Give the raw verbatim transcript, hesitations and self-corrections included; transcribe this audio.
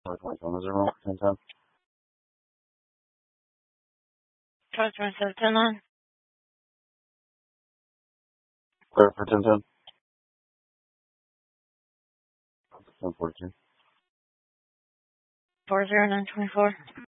Tower twenty-seven, is there room for ten ten? Tower twenty-seven, ten nine. Clear for ten ten. ten forty-two. four zero nine twenty-four.